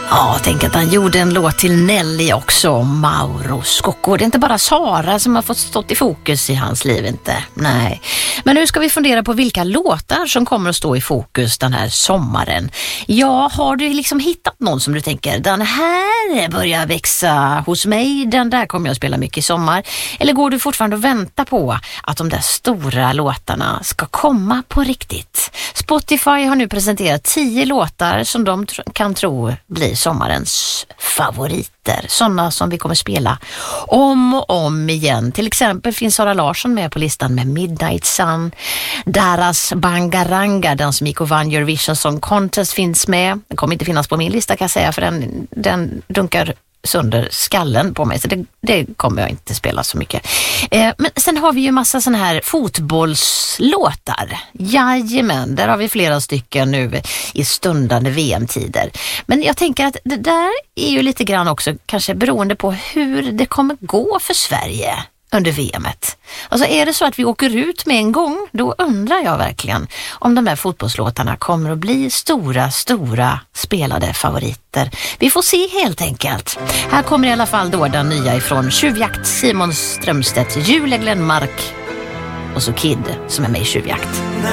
Ja, tänk att han gjorde en låt till Nelly också, Mauro Scocco. Det är inte bara Sara som har fått stått i fokus i hans liv, inte. Nej. Men nu ska vi fundera på vilka låtar som kommer att stå i fokus den här sommaren. Ja, har du liksom hittat någon som du tänker, den här börjar växa hos mig, den där kommer jag att spela mycket i sommar? Eller går du fortfarande och väntar på att de där stora låtarna ska komma på riktigt? Spotify har nu presenterat 10 låtar som de kan tro blir sommarens favoriter. Sådana som vi kommer spela om och om igen. Till exempel finns Sara Larsson med på listan med Midnight Sun. Daras Bangaranga, den som gick och vann Eurovision Song Contest, finns med. Den kommer inte finnas på min lista kan jag säga, för den dunkar sönder skallen på mig, så det kommer jag inte spela så mycket. Men sen har vi ju massa såna här fotbollslåtar. Jajamän, där har vi flera stycken nu i stundande VM-tider. Men jag tänker att det där är ju lite grann också kanske beroende på hur det kommer gå för Sverige under VMet. Alltså är det så att vi åker ut med en gång, då undrar jag verkligen om de här fotbollslåtarna kommer att bli stora spelade favoriter. Vi får se helt enkelt. Här kommer i alla fall då den nya ifrån Tjuvjakt, Simon Strömstedt, Julia Glenmark och så Kid som är med i Tjuvjakt.